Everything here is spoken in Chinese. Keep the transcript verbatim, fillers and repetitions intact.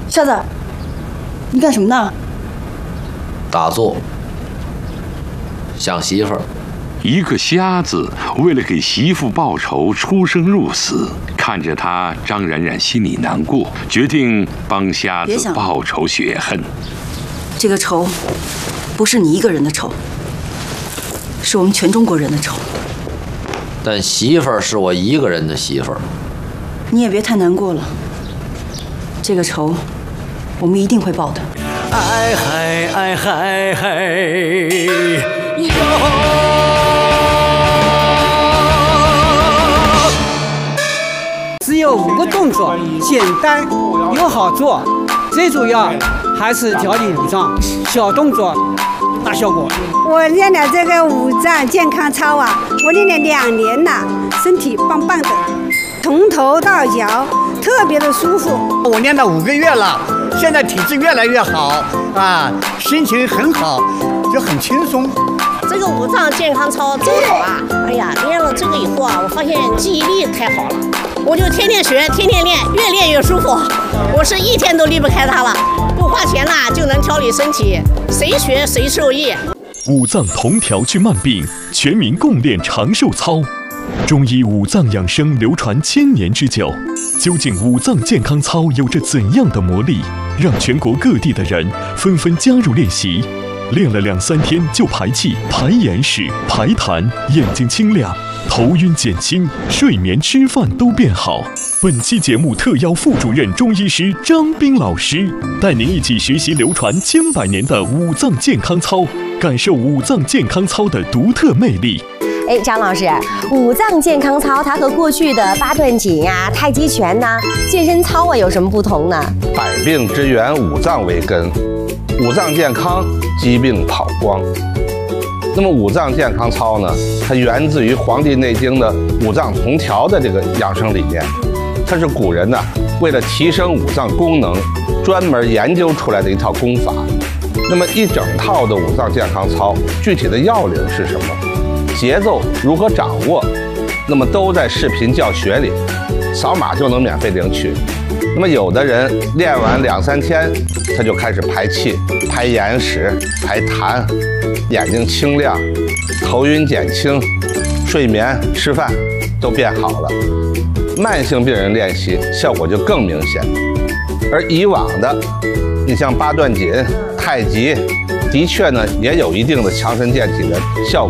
瞎子，你干什么呢？ 打坐，想媳妇儿。 一个瞎子为了给媳妇报仇，出生入死。看着他，张冉冉心里难过，决定帮瞎子报仇雪恨。 这个仇，不是你一个人的仇，是我们全中国人的仇。 但媳妇儿是我一个人的媳妇儿。 你也别太难过了，这个仇，我们一定会报的。 哎嗨哎嗨嗨哟！ 只有五个动作，简单又好做，最主要还是调理五脏，小动作大效果。 我练了这个五脏健康操啊，我练了两年了，身体棒棒的，从头到脚特别的舒服。 我练了五个月了，现在体质越来越好啊，心情很好，就很轻松。 这个五脏健康操真好啊！哎呀，练了这个以后啊，我发现记忆力太好了，我就天天学，天天练，越练越舒服。我是一天都离不开它了，不花钱啦就能调理身体，谁学谁受益。 五脏同调治慢病，全民共练长寿操。中医五脏养生流传千年之久，究竟五脏健康操有着怎样的魔力，让全国各地的人纷纷加入练习？练了两三天就排气、排眼屎、排痰，眼睛清亮，头晕减轻，睡眠、吃饭都变好。本期节目特邀副主任中医师张斌老师，带您一起学习流传千百年的五脏健康操，感受五脏健康操的独特魅力。 哎，张老师，五脏健康操它和过去的八段锦啊、太极拳呐、啊、健身操啊有什么不同呢？ 百病之源，五脏为根，五脏健康，疾病跑光。那么五脏健康操呢，它源自于《黄帝内经》的五脏同调的这个养生理念，它是古人呢为了提升五脏功能，专门研究出来的一套功法。那么一整套的五脏健康操，具体的要领是什么？节奏如何掌握？那么都在视频教学里，扫码就能免费领取。那么有的人练完两三天，他就开始排气、排眼屎、排痰，眼睛清亮，头晕减轻，睡眠、吃饭都变好了。慢性病人练习效果就更明显。而以往的，你像八段锦、太极，的确呢也有一定的强身健体的效果。